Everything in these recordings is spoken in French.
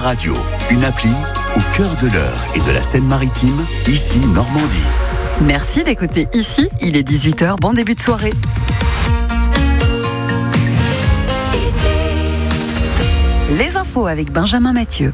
Radio, une appli au cœur de l'Eure et de la Seine-Maritime, ici Normandie. Merci d'écouter Ici, il est 18h, bon début de soirée. Les infos avec Benjamin Mathieu.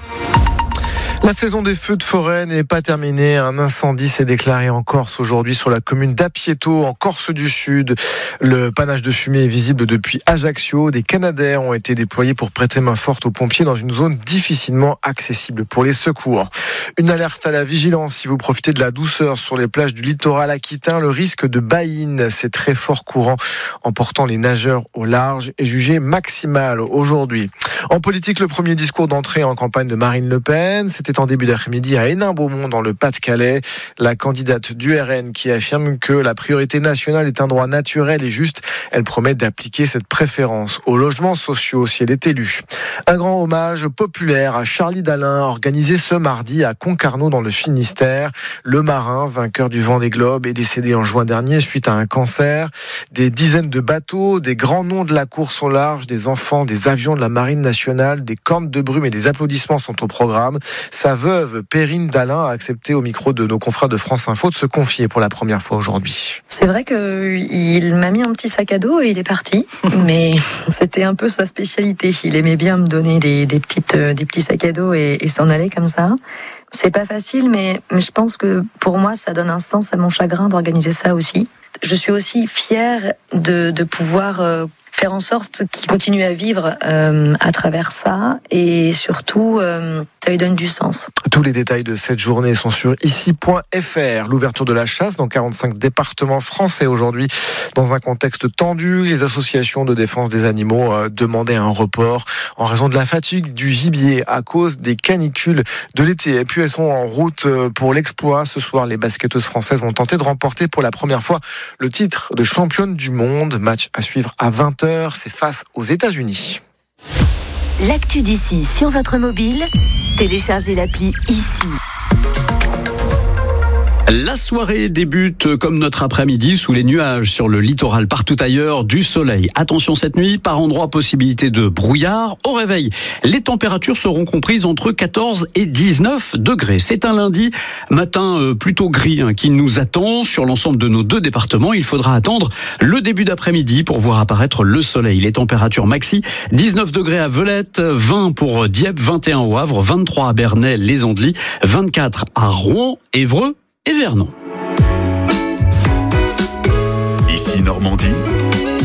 La saison des feux de forêt n'est pas terminée. Un incendie s'est déclaré en Corse aujourd'hui sur la commune d'Apieto, en Corse du Sud. Le panache de fumée est visible depuis Ajaccio. Des Canadair ont été déployés pour prêter main forte aux pompiers dans une zone difficilement accessible pour les secours. Une alerte à la vigilance si vous profitez de la douceur sur les plages du littoral aquitain. Le risque de baïne, c'est très fort courant, emportant les nageurs au large, est jugé maximal aujourd'hui. En politique, le premier discours d'entrée en campagne de Marine Le Pen, c'était en début d'après-midi à Hénin-Beaumont dans le Pas-de-Calais. La candidate du RN qui affirme que la priorité nationale est un droit naturel et juste. Elle promet d'appliquer cette préférence aux logements sociaux si elle est élue. Un grand hommage populaire à Charlie Dalin organisé ce mardi à Concarneau dans le Finistère. Le marin, vainqueur du Vendée Globe, est décédé en juin dernier suite à un cancer. Des dizaines de bateaux, des grands noms de la course au large, des enfants, des avions de la Marine nationale, des cornes de brume et des applaudissements sont au programme. Sa veuve, Perrine Dalin, a accepté au micro de nos confrères de France Info de se confier pour la première fois aujourd'hui. C'est vrai qu'il m'a mis un petit sac à dos et il est parti, mais c'était un peu sa spécialité. Il aimait bien me donner des petits sacs à dos et s'en aller comme ça. C'est pas facile, mais je pense que pour moi, ça donne un sens à mon chagrin d'organiser ça aussi. Je suis aussi fière de pouvoir faire en sorte qu'il continue à vivre à travers ça et surtout ça lui donne du sens. Tous les détails de cette journée sont sur ici.fr. L'ouverture de la chasse dans 45 départements français aujourd'hui dans un contexte tendu. Les associations de défense des animaux demandaient un report en raison de la fatigue du gibier à cause des canicules de l'été. Et puis elles sont en route pour l'exploit. Ce soir, les basketteuses françaises vont tenter de remporter pour la première fois le titre de championne du monde. Match à suivre à 20h. C'est face aux États-Unis. L'actu d'ici sur votre mobile, téléchargez l'appli Ici. La soirée débute comme notre après-midi sous les nuages sur le littoral. Partout ailleurs, du soleil. Attention cette nuit, par endroits, possibilité de brouillard. Au réveil, les températures seront comprises entre 14 et 19 degrés. C'est un lundi matin plutôt gris qui nous attend sur l'ensemble de nos deux départements. Il faudra attendre le début d'après-midi pour voir apparaître le soleil. Les températures maxi, 19 degrés à Velette, 20 pour Dieppe, 21 au Havre, 23 à Bernay, les Andelys, 24 à Rouen, Évreux et Vernon. Ici Normandie.